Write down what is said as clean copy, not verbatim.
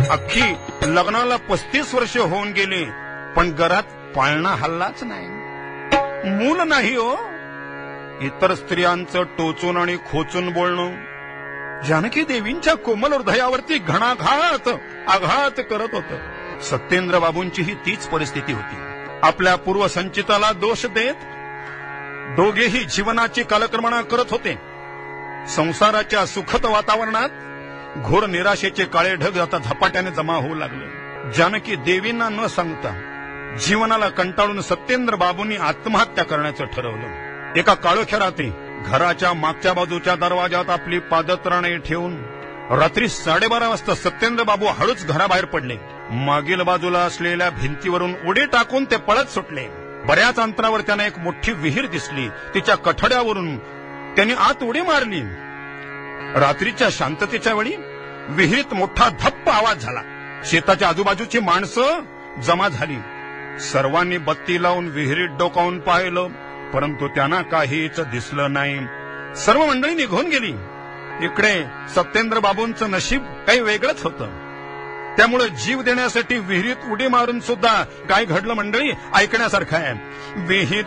अख्खी लग्नाला 35 वर्ष होऊन गेली, पण घरात पाळणा हल्लाच नाही, मूल नाही हो. इतर स्त्रियांचं टोचून आणि खोचून बोलणं जानकी देवींच्या कोमल हृदयावरती घणाघात आघात करत होतं. सत्येंद्र बाबूंचीही तीच परिस्थिती होती. आपल्या पूर्वसंचिताला दोष देत दोघेही जीवनाची कालक्रमणा करत होते. संसाराच्या सुखद वातावरणात घोर निराशेचे काळे ढग आता झपाट्याने जमा होऊ लागले. जानकी देवींना न सांगता जीवनाला कंटाळून सत्येंद्र बाबूंनी आत्महत्या करण्याचं ठरवलं. एका काळोख्या रात्री घराच्या मागच्या बाजूच्या दरवाजात आपली पादत्राणे ठेवून रात्री 12:30 वाजता सत्येंद्र बाबू हळूच घराबाहेर पडले. मागील बाजूला असलेल्या भिंतीवरून उडी टाकून ते पळत सुटले. बऱ्याच अंतरावर त्यांना एक मोठी विहीर दिसली. तिच्या कठड्यावरून त्यांनी आत उडी मारली. रात्रीच्या शांततेच्या वेळी विहिरीत मोठा धप्प आवाज झाला. शेताच्या आजूबाजूची माणसं जमा झाली. सर्वांनी बत्ती लावून विहिरीत डोकावून पाहिलं, परंतु त्यांना काहीच दिसलं नाही. सर्व मंडळी निघून गेली. इकडे सत्येंद्र बाबूंचं नशीब काही वेगळंच होतं. त्यामुळे जीव देण्यासाठी विहिरीत उडी मारून सुद्धा काय घडलं मंडळी ऐकण्यासारखं आहे. विहीर